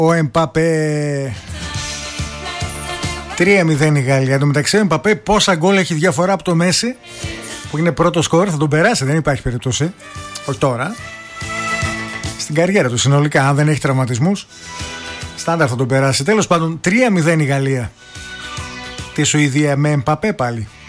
Ο Εμπαπέ. 3-0 η Γαλλία. Εν τω μεταξύ, ο Εμπαπέ πόσα γκολ έχει διαφορά από το Μέση, που είναι πρώτο σκορ, θα τον περάσει, δεν υπάρχει περίπτωση. Όχι τώρα. Στην καριέρα του συνολικά, αν δεν έχει τραυματισμούς, στάνταρ θα τον περάσει. Τέλος πάντων, 3-0 η Γαλλία. Τη Σουηδία με Εμπαπέ πάλι.